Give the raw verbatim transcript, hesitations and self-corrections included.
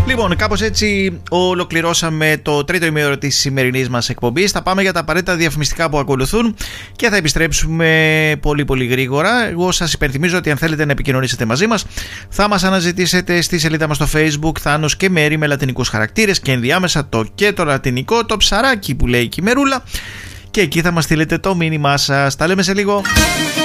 Λοιπόν, κάπως έτσι ολοκληρώσαμε το τρίτο ημίωρο της σημερινής μας εκπομπής. Θα πάμε για τα απαραίτητα διαφημιστικά που ακολουθούν και θα επιστρέψουμε πολύ πολύ γρήγορα. Εγώ σας υπενθυμίζω ότι αν θέλετε να επικοινωνήσετε μαζί μας, θα μας αναζητήσετε στη σελίδα μας στο Facebook Θάνος και Μέρη με λατινικούς χαρακτήρες και ενδιάμεσα το και το λατινικό, το ψαράκι που λέει και η Μερούλα, και εκεί θα μας στείλετε το μήνυμά σας. Τα λέμε σε λίγο.